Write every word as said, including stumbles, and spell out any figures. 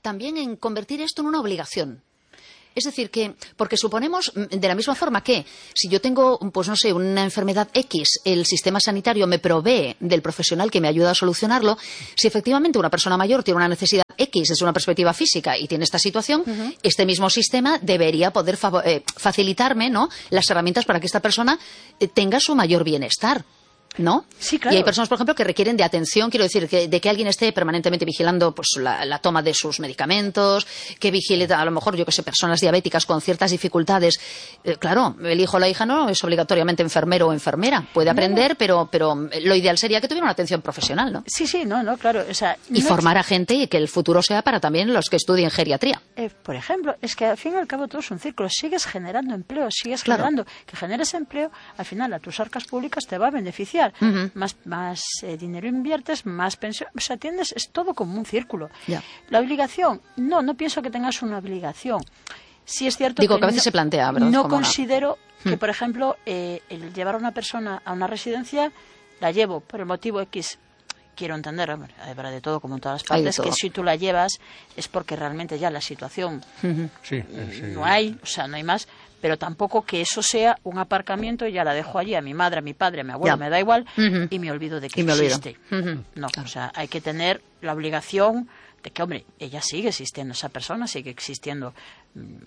también en convertir esto en una obligación. Es decir, que, porque suponemos, de la misma forma que si yo tengo, pues no sé, una enfermedad X, el sistema sanitario me provee del profesional que me ayuda a solucionarlo, si efectivamente una persona mayor tiene una necesidad X desde una perspectiva física y tiene esta situación, uh-huh. este mismo sistema debería poder eh, facilitarme, ¿no?, las herramientas para que esta persona eh, tenga su mayor bienestar. ¿No? Sí, claro. Y hay personas, por ejemplo, que requieren de atención, quiero decir, que, de que alguien esté permanentemente vigilando pues, la, la toma de sus medicamentos, que vigile, a lo mejor, yo que sé, personas diabéticas con ciertas dificultades. Eh, claro, el hijo o la hija no es obligatoriamente enfermero o enfermera. Puede aprender, no. pero, pero lo ideal sería que tuviera una atención profesional, ¿no? Sí, sí, no, no, claro. O sea, y no formar es... a gente y que el futuro sea para también los que estudien geriatría. Eh, por ejemplo, es que al fin y al cabo todo es un círculo. Sigues generando empleo, sigues claro. generando. Que generes empleo, al final a tus arcas públicas te va a beneficiar. Uh-huh. Más más eh, dinero inviertes, más pensión, o sea, atiendes, es todo como un círculo. Yeah. La obligación, no, no pienso que tengas una obligación. Sí es cierto Digo que, que a veces no, se plantea, ¿verdad? No como considero una... que, hmm. por ejemplo, eh, el llevar a una persona a una residencia, la llevo por el motivo X. Quiero entender, hombre, habrá de todo, como en todas las partes, que si tú la llevas es porque realmente ya la situación uh-huh. sí, sí. no hay, o sea, no hay más, pero tampoco que eso sea un aparcamiento y ya la dejo allí a mi madre, a mi padre, a mi abuelo, yeah. me da igual, uh-huh. y me olvido de que y existe. Uh-huh. No, claro. o sea, hay que tener la obligación de que, hombre, ella sigue existiendo, esa persona sigue existiendo.